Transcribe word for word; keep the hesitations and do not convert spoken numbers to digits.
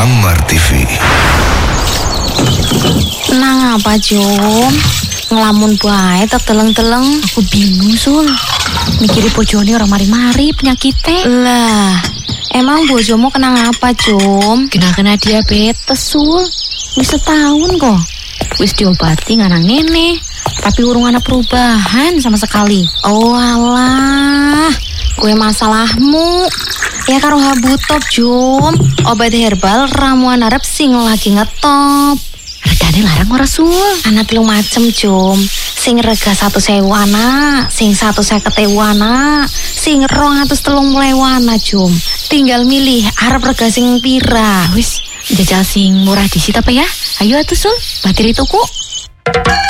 Amar T V. Nang apa Jom? Ngelamun bae terteleng-teleng. Aku bingung Sul. Mikiri bojone orang mari-mari penyakitnya. Lah, emang bojomu kena apa Jom? Kena-kena diabetes Sul. Wis setahun kok. Wis diobati nganang ngene, tapi urung ana perubahan sama sekali. Oh alah, kue masalahmu. Ya karo Habutop Jom, obat herbal ramuan Arab sing lagi ngetop. Regane larang ora Sul? Ana telung macem Jom. Sing rega satu sewu ana, sing satu seket ewu ana, sing rong atus telung puluh ana Jom. Tinggal milih arep rega sing pira. Wis, jajal sing murah disit apa ya? Ayo atuh Sul, batiri tuku.